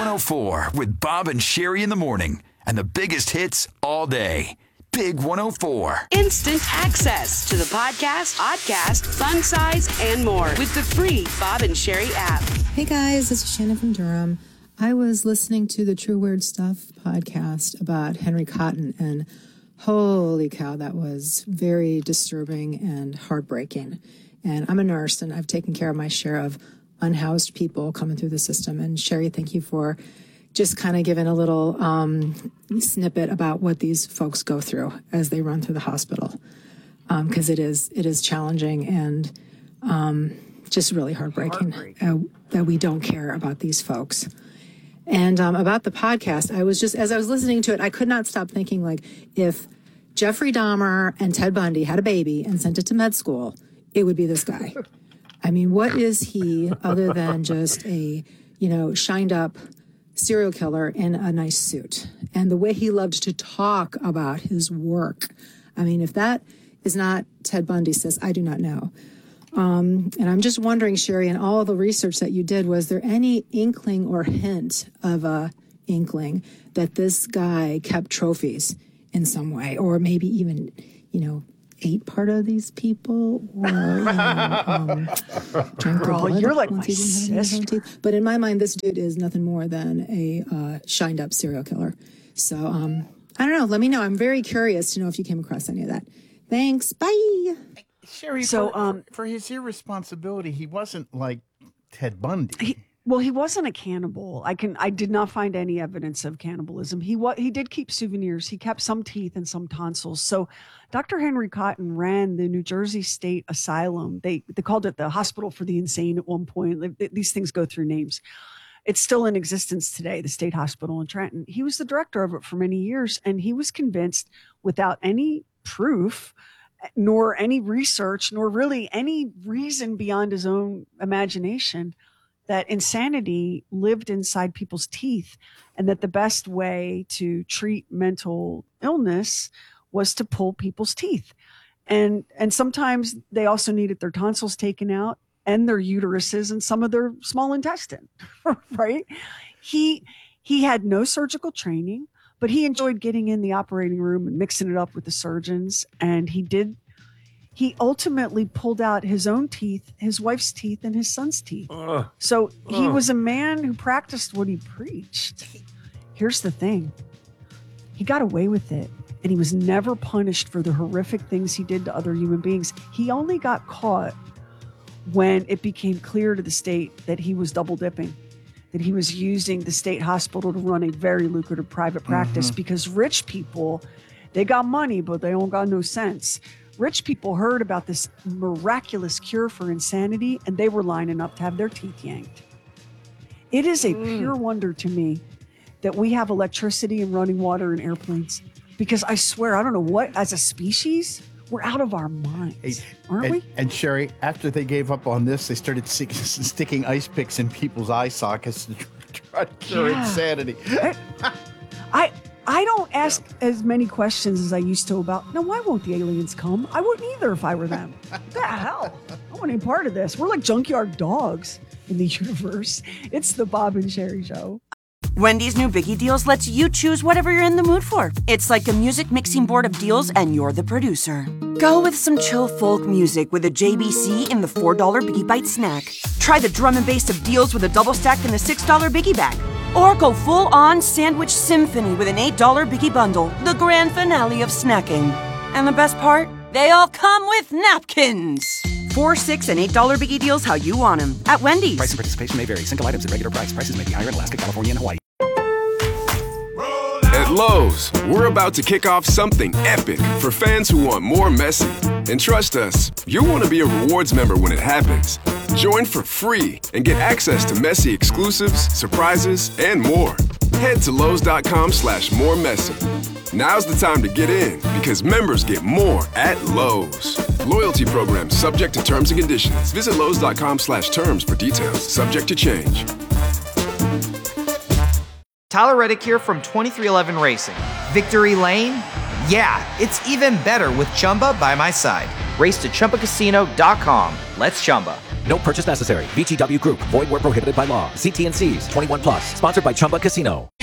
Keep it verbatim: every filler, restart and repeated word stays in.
one oh four with Bob and Sherry in the morning. And the biggest hits all day. Big one oh four. Instant access to the podcast, podcast, fun size, and more with the free Bob and Sherry app. Hey guys, this is Shannon from Durham. I was listening to the True Weird Stuff podcast about Henry Cotton, and holy cow, that was very disturbing and heartbreaking. And I'm a nurse, and I've taken care of my share of unhoused people coming through the system. And Sherry, thank you for just kind of giving a little um, snippet about what these folks go through as they run through the hospital, because um, it is it is challenging and um, just really heartbreaking, heartbreaking. Uh, that we don't care about these folks. And um, about the podcast, I was just, as I was listening to it, I could not stop thinking, like, if Jeffrey Dahmer and Ted Bundy had a baby and sent it to med school, it would be this guy. I mean, what is he other than just a, you know, shined up serial killer in a nice suit? And the way he loved to talk about his work. I mean, if that is not Ted Bundy, sis, I do not know. Um, and I'm just wondering, Sherry, in all the research that you did, was there any inkling or hint of a inkling that this guy kept trophies in some way, or maybe even, you know, ate part of these people, or, you know, um, drank their blood you're like once my he didn't have any teeth. But in my mind, this dude is nothing more than a uh, shined up serial killer. So um, I don't know. Let me know. I'm very curious to know if you came across any of that. Thanks. Bye. Sherry, so for, um, for his irresponsibility, he wasn't like Ted Bundy. He, well, he wasn't a cannibal. I can. I did not find any evidence of cannibalism. He what he did keep souvenirs. He kept some teeth and some tonsils. So, Doctor Henry Cotton ran the New Jersey State Asylum. They they called it the Hospital for the Insane at one point. These things go through names. It's still in existence today, the State Hospital in Trenton. He was the director of it for many years, and he was convinced, without any proof, nor any research, nor really any reason beyond his own imagination, that insanity lived inside people's teeth, and that the best way to treat mental illness was to pull people's teeth. And, and sometimes they also needed their tonsils taken out and their uteruses and some of their small intestine, right? He, he had no surgical training, but he enjoyed getting in the operating room and mixing it up with the surgeons. And he did, he ultimately pulled out his own teeth, his wife's teeth, and his son's teeth. Uh, so he uh. was a man who practiced what he preached. Here's the thing. He got away with it, and he was never punished for the horrific things he did to other human beings. He only got caught when it became clear to the state that he was double dipping, that he was using the state hospital to run a very lucrative private practice, mm-hmm. because rich people, they got money, but they don't got no sense. Rich people heard about this miraculous cure for insanity, and they were lining up to have their teeth yanked. It is a mm. pure wonder to me that we have electricity and running water in airplanes, because I swear, I don't know what, as a species, we're out of our minds, hey, aren't and, we? And Sherry, after they gave up on this, they started stick, sticking ice picks in people's eye sockets to try to cure yeah. insanity. I, I I don't ask as many questions as I used to about, now, why won't the aliens come? I wouldn't either if I were them. What the hell? I want any part of this. We're like junkyard dogs in the universe. It's the Bob and Sherry Show. Wendy's new Biggie Deals lets you choose whatever you're in the mood for. It's like a music mixing board of deals, and you're the producer. Go with some chill folk music with a J B C in the four dollar Biggie Bite snack. Try the drum and bass of deals with a double stack in the six dollar Biggie Bag. Or go full-on sandwich symphony with an eight dollar Biggie Bundle, the grand finale of snacking. And the best part? They all come with napkins. Four, six, and eight dollar Biggie Deals how you want them at Wendy's. Price and participation may vary. Single items at regular price. Prices may be higher in Alaska, California, and Hawaii. At Lowe's, we're about to kick off something epic for fans who want more Messi. And trust us, you'll want to be a rewards member when it happens. Join for free and get access to Messi exclusives, surprises, and more. Head to Lowe's.com slash more Messi. Now's the time to get in, because members get more at Lowe's. Loyalty program subject to terms and conditions. Visit Lowe's.com slash terms for details. Subject to change. Tyler Reddick here from twenty-three eleven Racing. Victory Lane? Yeah, it's even better with Chumba by my side. Race to Chumba Casino dot com. Let's Chumba. No purchase necessary. V G W Group. Void where prohibited by law. See T and C's. twenty-one plus. Sponsored by Chumba Casino.